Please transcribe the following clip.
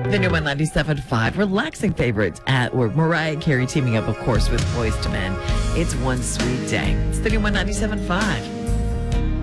The new 197.5 relaxing favorites or Mariah Carey teaming up, of course, with Boyz II Men. It's One Sweet Day. It's the new 197.5.